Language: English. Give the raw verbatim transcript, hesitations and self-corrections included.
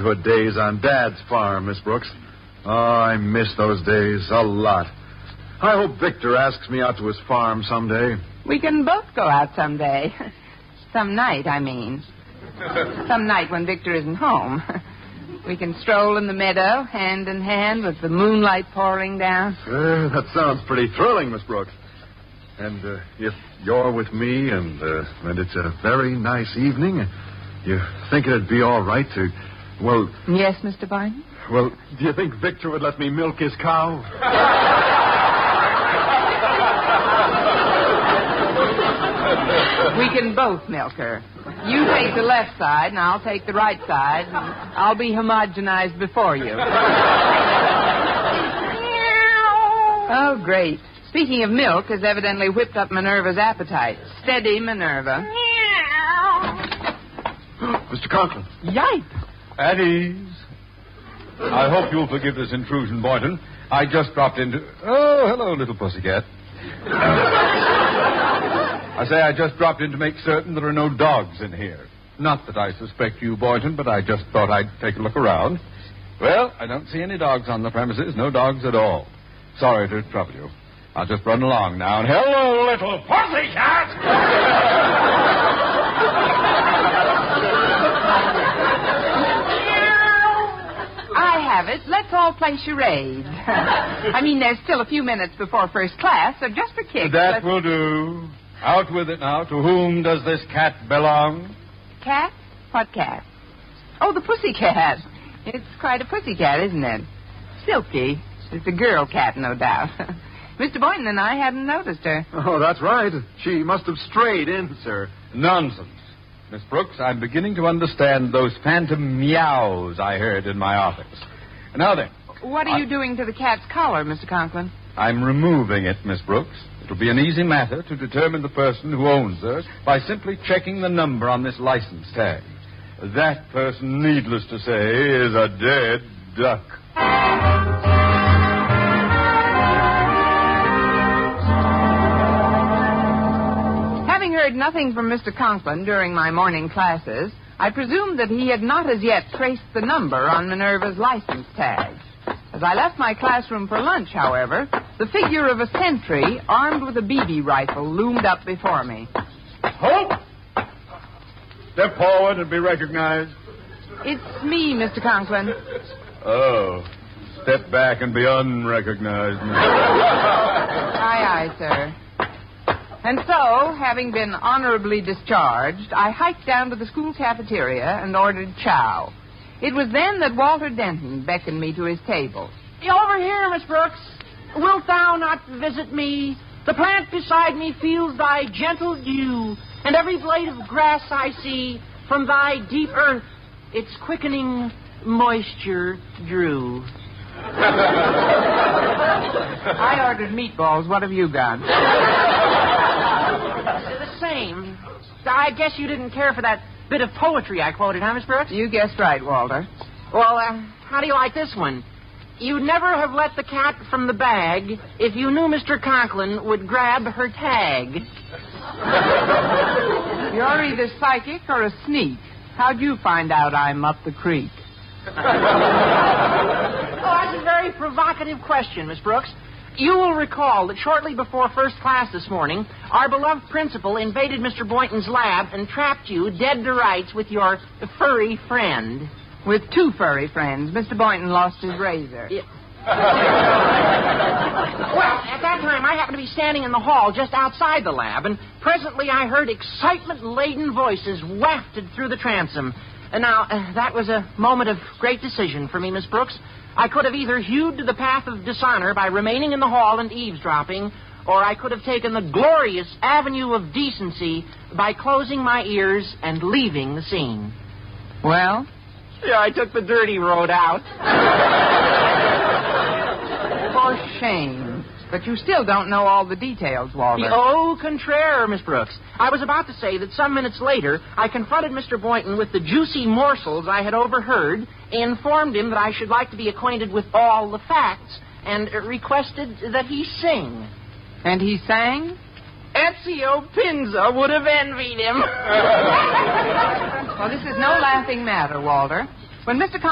childhood days on Dad's farm, Miss Brooks. Oh, I miss those days a lot. I hope Victor asks me out to his farm someday. We can both go out someday. Some night, I mean. Some night when Victor isn't home. We can stroll in the meadow, hand in hand, with the moonlight pouring down. Uh, that sounds pretty thrilling, Miss Brooks. And uh, if you're with me and uh, and it's a very nice evening, you think it'd be all right to, well... Yes, Mister Boynton? Well, do you think Victor would let me milk his cow? We can both milk her. You take the left side, and I'll take the right side. And I'll be homogenized before you. Oh, great. Speaking of milk, has evidently whipped up Minerva's appetite. Steady, Minerva. Mister Conklin. Yipe. At ease. I hope you'll forgive this intrusion, Boynton. I just dropped into... Oh, hello, little pussycat. I say I just dropped in to make certain there are no dogs in here. Not that I suspect you, Boynton, but I just thought I'd take a look around. Well, I don't see any dogs on the premises. No dogs at all. Sorry to trouble you. I'll just run along now. And hello, little pussycat! I have it. Let's all play charades. I mean, there's still a few minutes before first class, so just for kicks. That let's... will do. Out with it now. To whom does this cat belong? Cat? What cat? Oh, the pussycat. It's quite a pussycat, isn't it? Silky. It's a girl cat, no doubt. Mister Boynton and I hadn't noticed her. Oh, that's right. She must have strayed in, sir. Nonsense. Miss Brooks, I'm beginning to understand those phantom meows I heard in my office. Now then. What are I... you doing to the cat's collar, Mister Conklin? I'm removing it, Miss Brooks. It'll be an easy matter to determine the person who owns her by simply checking the number on this license tag. That person, needless to say, is a dead duck. Having heard nothing from Mister Conklin during my morning classes, I presumed that he had not as yet traced the number on Minerva's license tag. As I left my classroom for lunch, however, the figure of a sentry armed with a B B rifle loomed up before me. Halt! Step forward and be recognized. It's me, Mister Conklin. Oh. Step back and be unrecognized. Aye, aye, sir. And so, having been honorably discharged, I hiked down to the school cafeteria and ordered chow. It was then that Walter Denton beckoned me to his table. Over here, Miss Brooks. Wilt thou not visit me? The plant beside me feels thy gentle dew, and every blade of grass I see from thy deep earth its quickening moisture drew. I ordered meatballs. What have you got? The same. I guess you didn't care for that bit of poetry I quoted, huh, Miss Brooks? You guessed right, Walter. Well, uh, how do you like this one? You'd never have let the cat from the bag if you knew Mister Conklin would grab her tag. You're either psychic or a sneak. How'd you find out I'm up the creek? Oh, that's a very provocative question, Miss Brooks. You will recall that shortly before first class this morning, our beloved principal invaded Mister Boynton's lab and trapped you dead to rights with your furry friend. With two furry friends. Mister Boynton lost his razor. Yeah. Well, at that time, I happened to be standing in the hall just outside the lab, and presently I heard excitement-laden voices wafted through the transom. And now, uh, that was a moment of great decision for me, Miss Brooks. I could have either hewed to the path of dishonor by remaining in the hall and eavesdropping, or I could have taken the glorious avenue of decency by closing my ears and leaving the scene. Well? Yeah, I took the dirty road out. For shame. But you still don't know all the details, Walter. Au contraire, Miss Brooks. I was about to say that some minutes later, I confronted Mister Boynton with the juicy morsels I had overheard, informed him that I should like to be acquainted with all the facts, and requested that he sing. And he sang? Ezio Pinza would have envied him. Well, this is no laughing matter, Walter. When Mister